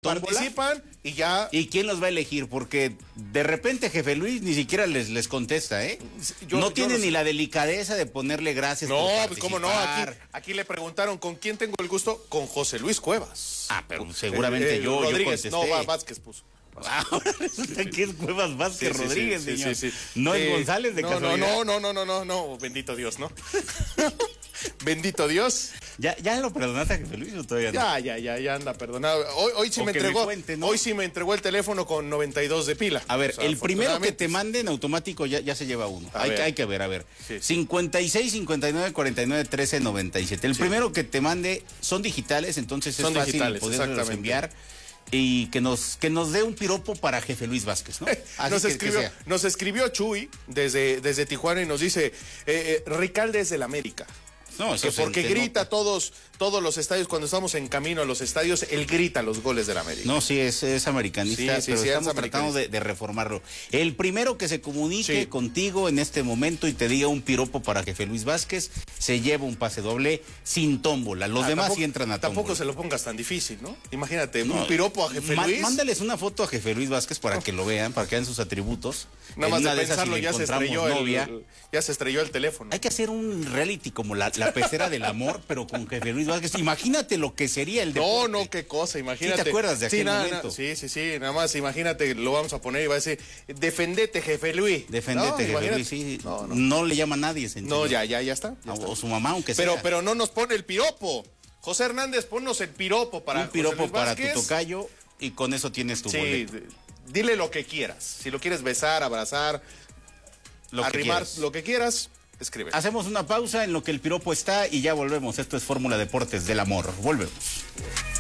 participan y ya. ¿Y quién los va a elegir? Porque de repente Jefe Luis ni siquiera les contesta, ¿eh? No tiene ni la delicadeza de ponerle gracias. No, por pues cómo no, aquí le preguntaron con quién tengo el gusto, con José Luis Cuevas. Ah, pero seguramente yo Rodríguez, contesté. no, Vázquez puso. Ahora resulta que es Cuevas Vázquez Rodríguez, señor. Sí. No es González de casualidad. No, bendito Dios, ¿no? Bendito Dios. ¿Ya lo perdonaste a Jefe Luis o todavía no? Ya anda perdonado. Hoy sí me entregó. ¿No? Hoy sí me entregó el teléfono con 92 de pila. A ver, el primero que te mande en automático ya se lleva uno. Hay que ver, a ver. Sí. 56 59 49 13 97. El primero que te mande son digitales, entonces es fácil poderlos enviar. Y que nos dé un piropo para Jefe Luis Vázquez, ¿no? Nos escribió Chuy desde Tijuana y nos dice, Ricalde es del América. No, eso porque grita todos los estadios, cuando estamos en camino a los estadios, él grita los goles del América. No, sí, es americanista, pero estamos tratando de reformarlo. El primero que se comunique contigo en este momento y te diga un piropo para Jefe Luis Vázquez, se lleva un pase doble sin tómbola. Los demás sí entran a tómbola. Tampoco se lo pongas tan difícil, ¿no? Imagínate, un piropo a Jefe Luis. Mándales una foto a Jefe Luis Vázquez para que lo vean, para que vean sus atributos. Nada más de pensarlo, ya se estrelló el teléfono. Hay que hacer un reality como la pecera del amor, pero con Jefe Luis Vázquez. Imagínate lo que sería el deporte. No, qué cosa, imagínate. ¿Sí te acuerdas de aquel momento? Sí, nada más imagínate, lo vamos a poner y va a decir, defendete, Jefe Luis. Defendete, Jefe Luis, sí. No le llama a nadie, señor. No, ya está. O su mamá, aunque sea. Pero no nos pone el piropo. José Hernández, ponnos el piropo para un piropo para tu tocayo y con eso tienes tu boleto. Dile lo que quieras. Si lo quieres besar, abrazar, arrimar, lo que quieras. Escribe. Hacemos una pausa en lo que el piropo está y ya volvemos. Esto es Fórmula Deportes del Amor. Volvemos.